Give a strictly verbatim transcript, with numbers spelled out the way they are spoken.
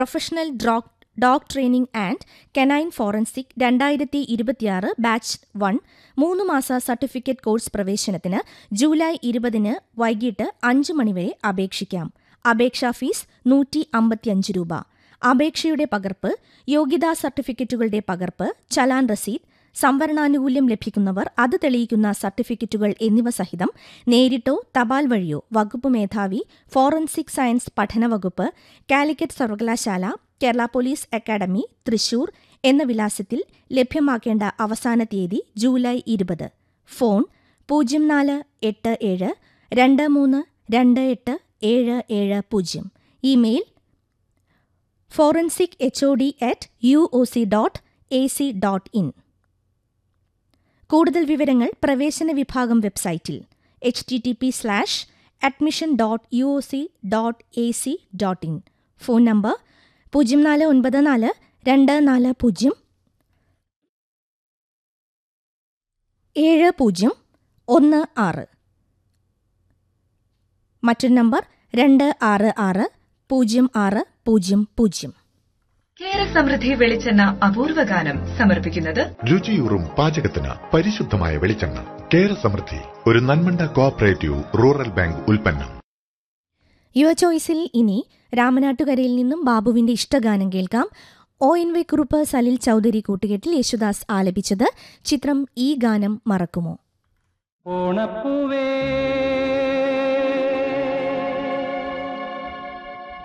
Professional dog dog training and canine forensic രണ്ടായിരത്തി ഇരുപത്തിയാറ് batch one മൂന്ന് മാസ സർട്ടിഫിക്കറ്റ് കോഴ്സ് പ്രവേശനത്തിന് ജൂലൈ ഇരുപതിന് വൈകിട്ട് അഞ്ച് മണിവരെ അപേക്ഷിക്കാം. അപേക്ഷാ ഫീസ് നൂറ്റി അമ്പത്തിയഞ്ച് രൂപ. അപേക്ഷയുടെ പകർപ്പ്, യോഗ്യതാ സർട്ടിഫിക്കറ്റുകളുടെ പകർപ്പ്, ചലാൻ റസീദ്, സംവരണാനുകൂല്യം ലഭിക്കുന്നവർ അത് തെളിയിക്കുന്ന സർട്ടിഫിക്കറ്റുകൾ എന്നിവ സഹിതം നേരിട്ടോ തപാൽ വഴിയോ വകുപ്പ് മേധാവി, ഫോറൻസിക് സയൻസ് പഠനവകുപ്പ്, കാലിക്കറ്റ് സർവകലാശാല, കേരള പോലീസ് അക്കാദമി, തൃശൂർ എന്ന വിലാസത്തിൽ ലഭ്യമാക്കേണ്ട അവസാന തീയതി ജൂലൈ ഇരുപത്. ഫോൺ പൂജ്യം നാല് എട്ട് ഏഴ് രണ്ട് മൂന്ന് രണ്ട് എട്ട് ഏഴ് ഏഴ് പൂജ്യം. Email forensic H O D at U O C dot A C dot in. കൂടുതൽ വിവരങ്ങൾ പ്രവേശന വിഭാഗം വെബ്സൈറ്റിൽ H T T P slash admission dot U O C dot A C dot in. Phone number പൂജ്യം നാല് ഒൻപത് നാല് രണ്ട് നാല് പൂജ്യം ഏഴ് പൂജ്യം ഒന്ന് ആറ്. മറ്റൊരു നമ്പർ രണ്ട് ആറ് ആറ് പൂജ്യം ആറ് പൂജ്യം പൂജ്യം. കേര സമൃദ്ധി വെളിച്ചെണ്ണ അപൂർവഗാനം സമർപ്പിക്കുന്നത് രുചിയൂറും പാചകത്തിന് പരിശുദ്ധമായ വെളിച്ചെണ്ണ. കേര സമൃദ്ധി ഒരു നന്മണ്ട കോഓപ്പറേറ്റീവ് റൂറൽ ബാങ്ക് ഉൽപ്പന്നം. യുവ ചോയ്സിൽ ഇനി രാമനാട്ടുകരയിൽ നിന്നും ബാബുവിന്റെ ഇഷ്ടഗാനം കേൾക്കാം. O N V Kurup, Salil Chaudhary കൂട്ടുകെട്ടിൽ യേശുദാസ് ആലപിച്ചത്. ചിത്രം ഈ ഗാനം മറക്കുമോ? ഓണപ്പൂവേ